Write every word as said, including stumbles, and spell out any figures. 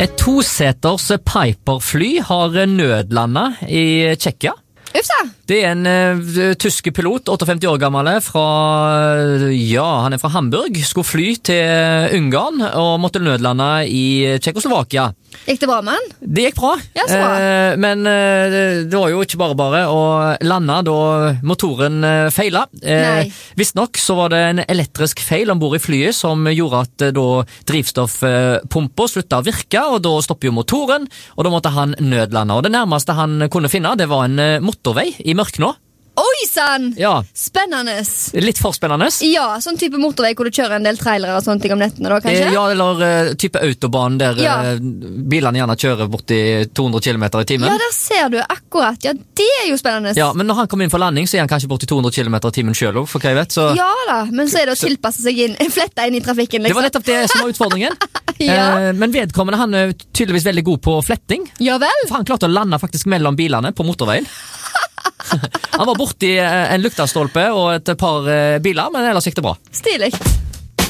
Et toseters Piper-fly har nødlandet i Tsjekkia. Ufsa. Det er en uh, tyske pilot, femtiåtte år gammel, fra, ja, han er fra Hamburg, skulle fly til Ungarn og måtte nødlande i Tsjekkoslovakia. Gikk det bra med han? Det gikk bra, Ja, så bra. eh, men eh, det var jo ikke bare bare å lande da motoren eh, feila. Eh, Nei. Visstnok så var det en elektrisk feil ombord i flyet som gjorde at eh, da drivstoffpumpa slutta å virke, og da stopper jo motoren, og da måtte han nødlande. Og det nærmeste han kunne finne, det var en eh, motorvei i mørknå. Oi, sann! Ja, Spennende. litt for spennende. Ja, sånn type motorvei hvor du kjører en del trailere og sånne ting om nettene da, kanskje? Eh, ja, eller eh, type autobahn der Ja. eh, bilene gjerne kjører bort i to hundre kilometer i timen. Ja, der ser du akkurat. Ja, det er jo spennende. Ja, men når han kom inn for landing, så er han kanskje bort i to hundre kilometer i timen selv, for hva jeg vet, så Ja da, men så er det å tilpasse seg inn, flette inn i trafikken, det var liksom. nettopp det som var utfordringen. Ja. eh, men vedkommende han er tydeligvis veldig god på fletting, Ja vel? for han klarte å lande faktisk mellom bilene på motorveien. Han var borti eh, en luktastolpe og et par eh, biler, men ellers gikk det bra. Stilig.